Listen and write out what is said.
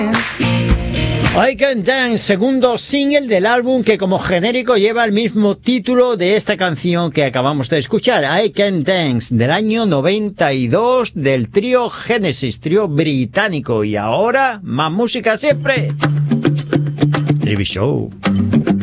I Can Dance, segundo single del álbum que como genérico lleva el mismo título de esta canción que acabamos de escuchar, I Can Dance, del año 92 del trío Genesis, trío británico. Y ahora, más música siempre. TV Show.